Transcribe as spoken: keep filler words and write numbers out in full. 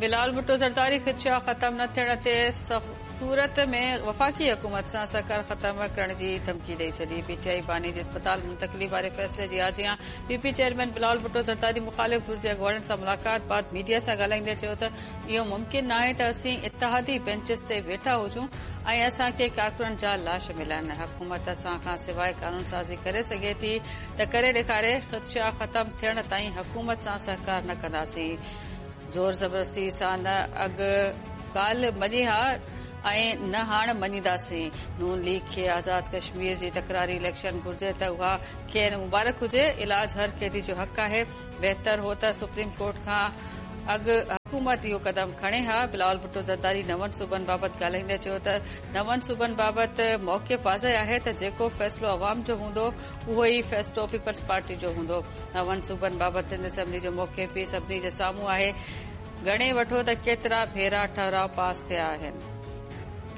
बिलाल भुट्टो ज़रदारी ख़दशा ख़त्म न थियण ते सूरत में वफ़ाक़ी हुकूमत सां सरकार ख़त्म करण जी धमकी ॾेई छॾी। पीटीआई बानी जे अस्पताल मुंतक़िली वारे फ़ैसिले जी आजियां पीपी चेयरमैन बिलाल भुट्टो ज़रदारी मुख़ालिफ़ धुर जे अॻुवाणनि सां मुलाक़ात बाद मीडिया सां ॻाल्हाईंदे चयो त इहो मुमकिन नाहे त असीं इत्तिहादी बेंचिस ते वेठा हुजूं ऐं असां खे कारकुननि जा लाश मिला आहिनि। हुकूमत असां खां सवाइ कानून साज़ी करे सघे थी त करे ॾेखारे। ख़दशा ख़त्म थियण ताईं हुकूमत सां सहकार न कंदासीं। ज़ोर ज़बरदस्ती सां न अॻु ॻाल्हि मञी हा ऐं न हाणे मञींदासीं। नून लीग खे आज़ाद कश्मीर जी तकरारी इलेक्शन घुर्जे त उहा खेनि मुबारक हुजे। इलाज हर कैदी जो हक़ आहे। बहितर हो त सुप्रीम कोर्ट खां अॻु हुकूमत इहो कदम खणे हा। बिलावल भुट्टो ज़रदारी नवनि सूबनि बाबति ॻाल्हाईंदे चयो त नवनि सूबनि बाबति मौक़िफ़ वाज़ह आहे त जेको फ़ैसिलो अवाम जो हूंदो उहो ई फ़ैसिलो पीपल्स पार्टी जो हूंदो। नवनि सूबनि बाबति सिंध असेम्बली जो मौक़िफ़ बि सभिनी जे साम्हूं आहे। ॻणे वठो त केतिरा भेरा ठहराव पास थिया आहिनि।